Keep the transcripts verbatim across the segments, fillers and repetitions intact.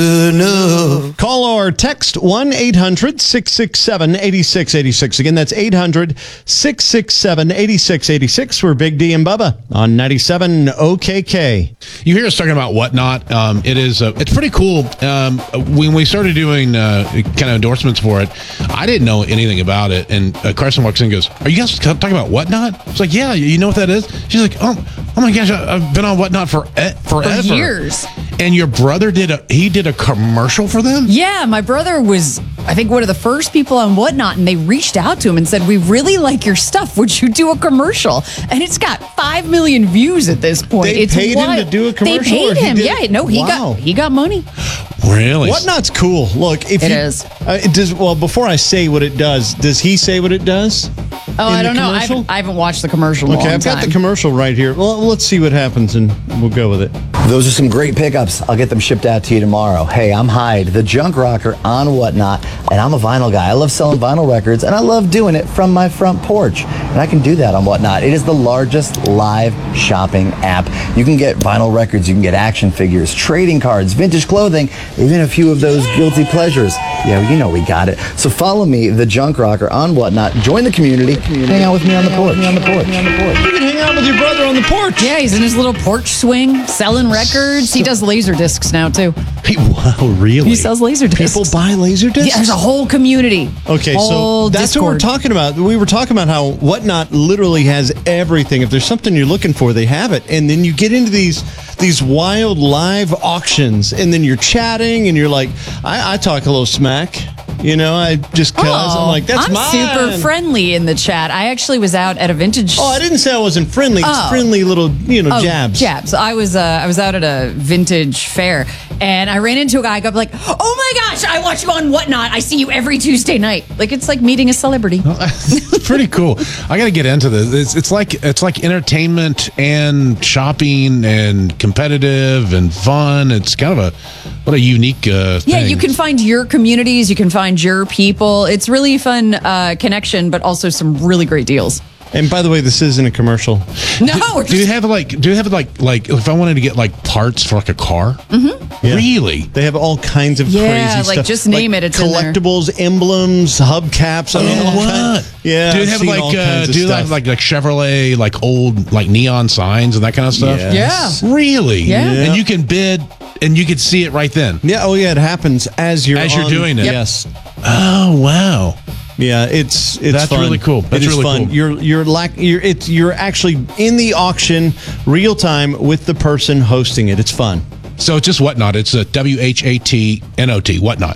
enough. Call or text one eight hundred six six seven eight six eight six. Again, that's eight hundred six six seven eight six eight six. We're Big D and Bubba on ninety-seven O K K. You hear us talking about Whatnot. Um, it is, uh, it's pretty cool. Um, when we started doing uh, kind of endorsements for it, I didn't know anything about it. And uh, Carson walks in and goes, "Are you guys talking about Whatnot?" It's like, "Yeah, you know what that is?" She's like, "Oh, oh my gosh, I, I've been on Whatnot for e- forever, For years." And your brother did a he did a commercial for them? Yeah, my brother was, I think, one of the first people on Whatnot, and they reached out to him and said, "We really like your stuff. Would you do a commercial?" And it's got five million views at this point. They it's paid him wild. to do a commercial, They paid or he him. did- Yeah, no, he Wow. got he got money. Really? Whatnot's cool. Look, if It you, is. Uh, it does well. Before I say what it does, does he say what it does? Oh, in I the don't know. I commercial? haven't, I haven't watched the commercial in a Okay, long I've got time. the commercial right here. Well, let's see what happens, and we'll go with it. Those are some great pickups. I'll get them shipped out to you tomorrow. Hey, I'm Hyde, the junk rocker on Whatnot, and I'm a vinyl guy. I love selling vinyl records, and I love doing it from my front porch. And I can do that on Whatnot. It is the largest live shopping app. You can get vinyl records, you can get action figures, trading cards, vintage clothing, even a few of those guilty pleasures. Yeah, you know we got it. So follow me, the junk rocker on Whatnot. Join the community. Hang out with me on the porch. On the porch. On the porch. You can hang out with your brother on the porch. Yeah, he's in his little porch swing, selling records. He does laser discs now, too. Hey, wow, really? He sells laser discs. People buy laser discs. Yeah, there's a whole community. Okay, so Whole that's what we're Discord. talking about. We were talking about how Whatnot literally has everything. If there's something you're looking for, they have it. And then you get into these these wild live auctions, and then you're chatting, and you're like, I, I talk a little smack. You know, I just cause I'm like, that's I'm mine. super friendly in the chat. I actually was out at a vintage. Oh, I didn't say I wasn't friendly. It's Oh. friendly little, you know, Oh, jabs. Jabs. I was uh, I was out at a vintage fair, and I ran into a guy. I got like, "Oh my gosh, I watch you on Whatnot. I see you every Tuesday night." Like, it's like meeting a celebrity. It's pretty cool. I got to get into this. It's, it's like it's like entertainment and shopping and competitive and fun. It's kind of a what a unique uh, thing. Yeah, you can find your communities. You can find your people. It's really fun uh, connection, but also some really great deals. And by the way, this isn't a commercial. No, we're Do you just, have like? Do you have like like if I wanted to get like parts for like a car? Mm-hmm. Yeah. Really? They have all kinds of Yeah, crazy like, stuff. just name it, it's in there. collectibles, emblems, hubcaps. I mean, Oh, all what? kind- yeah. Do you I've have seen like all uh, kinds of do you stuff. have like like Chevrolet like old like neon signs and that kind of stuff? Yes. Yeah. Really? Yeah. And you can bid and you can see it right then. Yeah. Oh, yeah. It happens as you're As you're on- doing it. Yep. Yes. Oh wow. Yeah. It's it's That's fun. really cool. That's it is really fun. cool. You're you're like you're it's you're actually in the auction real time with the person hosting it. It's fun. So it's just Whatnot. It's a W H A T N O T, Whatnot.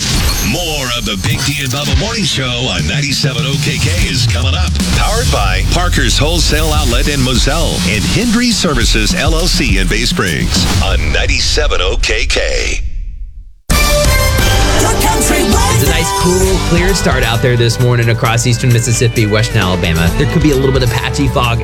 More of the Big D and Bubba Morning Show on ninety-seven O K K is coming up. Powered by Parker's Wholesale Outlet in Moselle and Hendry Services L L C in Bay Springs on ninety-seven O K K. It's a nice, cool, clear start out there this morning across eastern Mississippi, western Alabama. There could be a little bit of patchy fog